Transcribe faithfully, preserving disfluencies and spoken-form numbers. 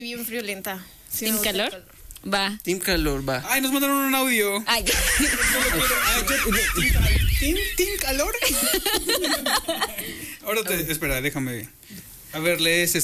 Bien friolenta. Sí, ¿Team me gusta el calor? Va. Team Calor, va. Ay, nos mandaron un audio. Ay. Ay, yo- ¿Team, team Calor? Ahora te, espera, déjame. A ver, lees